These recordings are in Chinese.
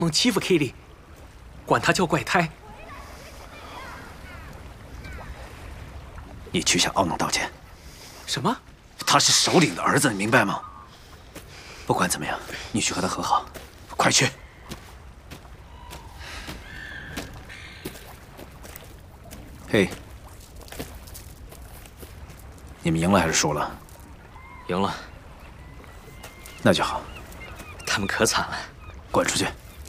猛欺负 Kitty， 管他叫怪胎。 你去向奥农道歉。 什么？ 他是首领的儿子，你明白吗？不管怎么样，你去和他和好，快去！嘿，你们赢了还是输了？ 赢了。 那就好。 他们可惨了。 滚出去！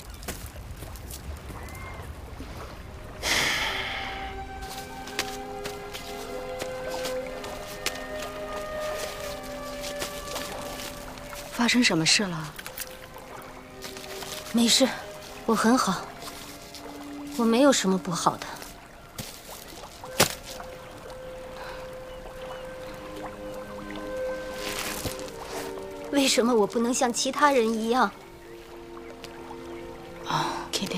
发生什么事了？ 没事，我很好，我没有什么不好的。为什么我不能像其他人一样？ 哦 ，Kitty。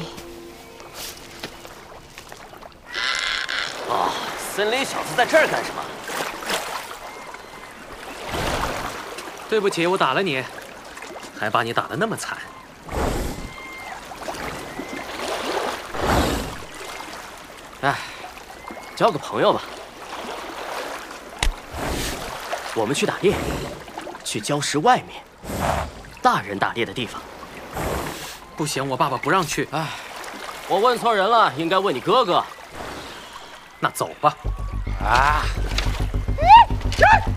哦，森林小子在这儿干什么？ 对不起，我打了你，还把你打得那么惨。 哎，交个朋友吧。我们去打猎，去礁石外面，大人打猎的地方。 不行，我爸爸不让去。 哎，我问错人了，应该问你哥哥。 那走吧。 啊！